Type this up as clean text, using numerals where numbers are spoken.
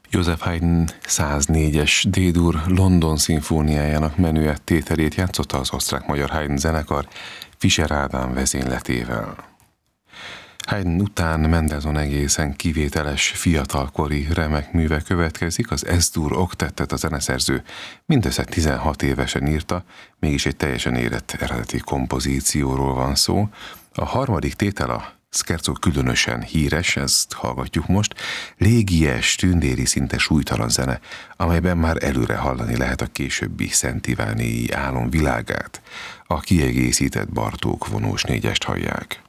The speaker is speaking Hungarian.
Joseph Haydn 104-es D-dur London szimfóniájának menüett tételét játszotta az osztrák-magyar Haydn zenekar Fischer Ádám vezényletével. Haydn után Mendelssohn egészen kivételes, fiatalkori remek műve következik, az S-dur oktettet a zeneszerző mindössze 16 évesen írta, mégis egy teljesen érett eredeti kompozícióról van szó. A harmadik tétel, a Scherzo különösen híres, ezt hallgatjuk most, légies, tündéri, szinte súlytalan zene, amelyben már előre hallani lehet a későbbi Szent Ivánéi álom világát. A kiegészített Bartók vonós négyest hallják.